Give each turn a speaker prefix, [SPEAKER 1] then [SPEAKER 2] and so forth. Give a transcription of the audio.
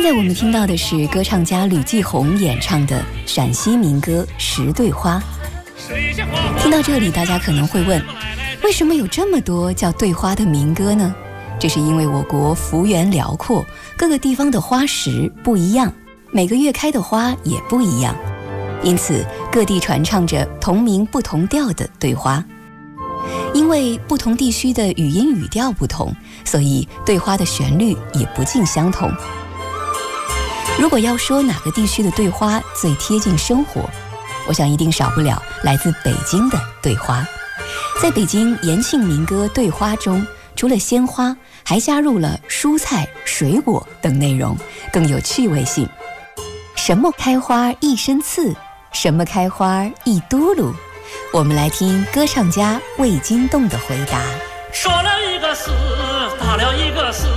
[SPEAKER 1] 现在我们听到的是歌唱家吕继红演唱的陕西民歌《十对花》。听到这里，大家可能会问，为什么有这么多叫对花的民歌呢？这是因为我国幅员辽阔，各个地方的花时不一样，每个月开的花也不一样，因此各地传唱着同名不同调的对花。因为不同地区的语音语调不同，所以对花的旋律也不尽相同。如果要说哪个地区的对花最贴近生活，我想一定少不了来自北京的对花。在北京延庆民歌对花中，除了鲜花，还加入了蔬菜、水果等内容，更有趣味性。什么开花一身刺，什么开花一嘟噜？我们来听歌唱家魏金栋的回答。
[SPEAKER 2] 说了一个是，打了一个是。